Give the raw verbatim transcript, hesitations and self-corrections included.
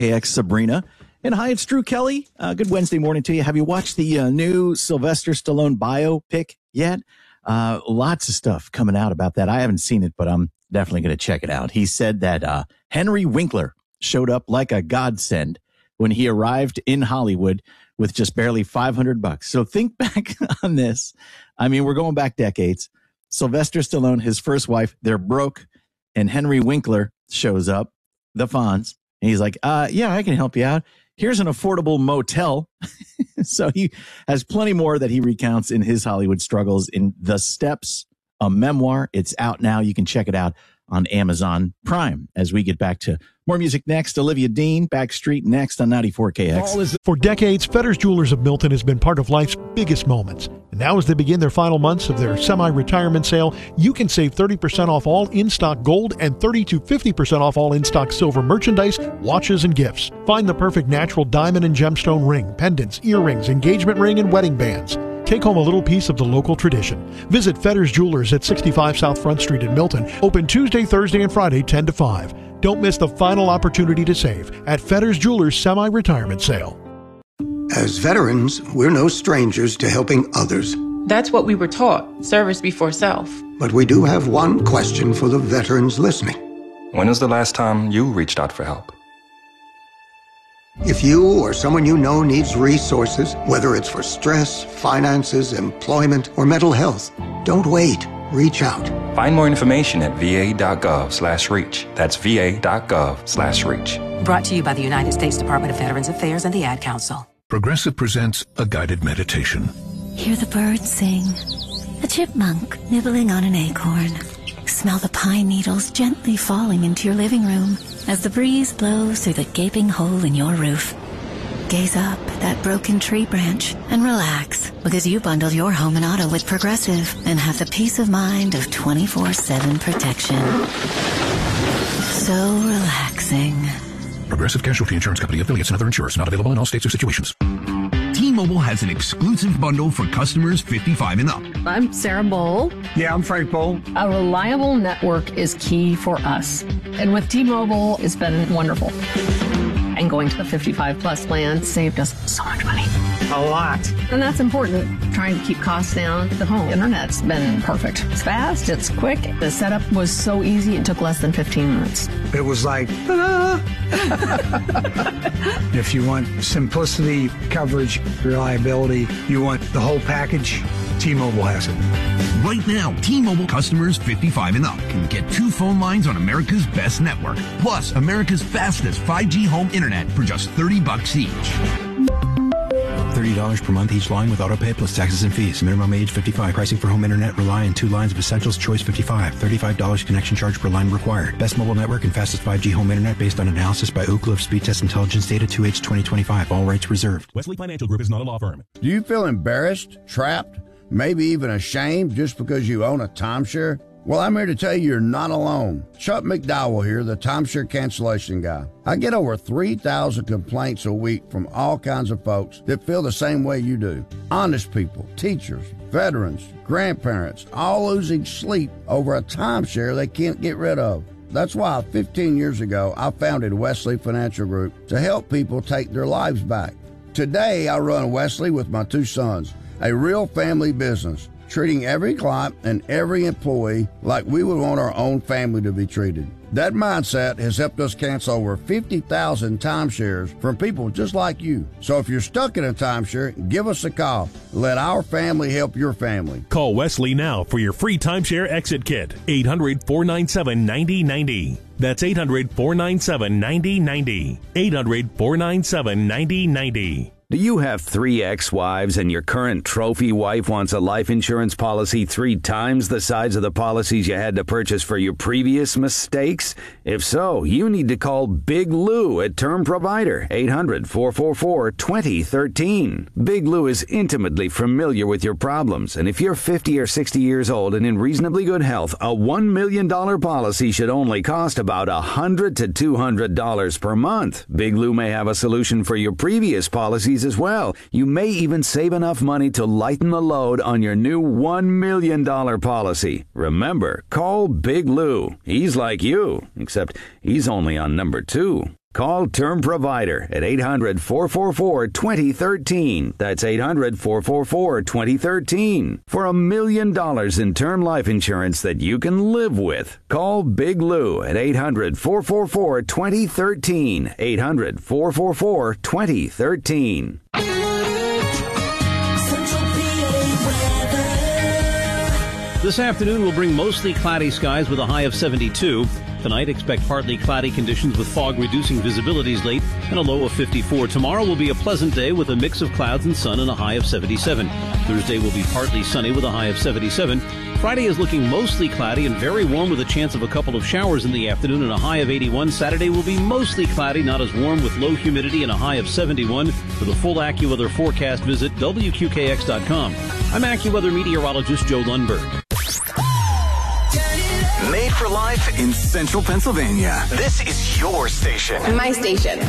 K X Sabrina. And hi, it's Drew Kelly. Uh, good Wednesday morning to you. Have you watched the uh, new Sylvester Stallone biopic yet? Uh, lots of stuff coming out about that. I haven't seen it, but I'm definitely going to check it out. He said that uh, Henry Winkler showed up like a godsend when he arrived in Hollywood with just barely five hundred bucks. So think back on this. I mean, we're going back decades. Sylvester Stallone, his first wife, they're broke, and Henry Winkler shows up, the Fonz, and he's like, uh, yeah, I can help you out. Here's an affordable motel. So he has plenty more that he recounts in his Hollywood struggles in The Steps, a memoir. It's out now. You can check it out on Amazon Prime. As we get back to more music next, Olivia Dean, Backstreet next on ninety-four K X. For decades, Fetters Jewelers of Milton has been part of life's biggest moments. And now as they begin their final months of their semi-retirement sale, you can save thirty percent off all in-stock gold and thirty to fifty percent off all in-stock silver merchandise, watches, and gifts. Find the perfect natural diamond and gemstone ring, pendants, earrings, engagement ring, and wedding bands. Take home a little piece of the local tradition. Visit Fetters Jewelers at sixty-five South Front Street in Milton. Open Tuesday, Thursday, and Friday, ten to five. Don't miss the final opportunity to save at Fetters Jewelers Semi-Retirement Sale. As veterans, we're no strangers to helping others. That's what we were taught, service before self. But we do have one question for the veterans listening. When was the last time you reached out for help? If you or someone you know needs resources, whether it's for stress, finances, employment, or mental health, don't wait. Reach out. Find more information at va.gov slash reach. That's va.gov slash reach. Brought to you by the United States Department of Veterans Affairs and the Ad Council. Progressive presents a guided meditation. Hear the birds sing. A chipmunk nibbling on an acorn. Smell the pine needles gently falling into your living room as the breeze blows through the gaping hole in your roof. Gaze up at that broken tree branch and relax, because you bundled your home and auto with Progressive and have the peace of mind of twenty-four seven protection. So relaxing. Progressive Casualty Insurance Company, affiliates, and other insurers. Not available in all states or situations. T-Mobile has an exclusive bundle for customers fifty-five and up. I'm Sarah Bowl. Yeah, I'm Frank Bowl. A reliable network is key for us. And with T-Mobile, it's been wonderful. And going to the fifty-five plus plan saved us so much money. A lot. And that's important. Trying to keep costs down. The home internet's been perfect. It's fast, it's quick. The setup was so easy, it took less than fifteen minutes. It was like, ta-da! If you want simplicity, coverage, reliability, you want the whole package, T-Mobile has it. Right now, T-Mobile customers fifty-five and up can get two phone lines on America's best network, plus America's fastest five G home internet for just thirty bucks each. thirty dollars per month each line with autopay plus taxes and fees. Minimum age fifty-five. Pricing for home internet rely on two lines of Essentials Choice fifty-five. thirty-five dollars connection charge per line required. Best mobile network and fastest five G home internet based on analysis by Ookla of Speed Test Intelligence Data two H twenty twenty-five. All rights reserved. Wesley Financial Group is not a law firm. Do you feel embarrassed, trapped, maybe even ashamed just because you own a timeshare? Well, I'm here to tell you you're not alone. Chuck McDowell here, the timeshare cancellation guy. I get over three thousand complaints a week from all kinds of folks that feel the same way you do. Honest people, teachers, veterans, grandparents, all losing sleep over a timeshare they can't get rid of. That's why fifteen years ago, I founded Wesley Financial Group to help people take their lives back. Today, I run Wesley with my two sons, a real family business, treating every client and every employee like we would want our own family to be treated. That mindset has helped us cancel over fifty thousand timeshares from people just like you. So if you're stuck in a timeshare, give us a call. Let our family help your family. Call Wesley now for your free timeshare exit kit. eight hundred, four nine seven, nine zero nine zero. That's eight hundred, four nine seven, nine zero nine zero. eight hundred, four nine seven, nine zero nine zero. Do you have three ex-wives and your current trophy wife wants a life insurance policy three times the size of the policies you had to purchase for your previous mistakes? If so, you need to call Big Lou at Term Provider, eight hundred, four four four, two zero one three. Big Lou is intimately familiar with your problems, and if you're fifty or sixty years old and in reasonably good health, a one million dollars policy should only cost about one hundred to two hundred dollars per month. Big Lou may have a solution for your previous policies as well. You may even save enough money to lighten the load on your new one million dollars policy. Remember, call Big Lou. He's like you, except he's only on number two. Call Term Provider at eight hundred, four four four, two zero one three. That's eight hundred, four four four, two zero one three. For a million dollars in term life insurance that you can live with, call Big Lou at eight hundred, four four four, two zero one three. eight hundred, four four four, two zero one three. This afternoon will bring mostly cloudy skies with a high of seventy-two. Tonight, expect partly cloudy conditions with fog reducing visibilities late and a low of fifty-four. Tomorrow will be a pleasant day with a mix of clouds and sun and a high of seventy-seven. Thursday will be partly sunny with a high of seventy-seven. Friday is looking mostly cloudy and very warm with a chance of a couple of showers in the afternoon and a high of eighty-one. Saturday will be mostly cloudy, not as warm with low humidity and a high of seventy-one. For the full AccuWeather forecast, visit W Q K X dot com. I'm AccuWeather meteorologist Joe Lundberg. Made for life in central Pennsylvania. This is your station. My station.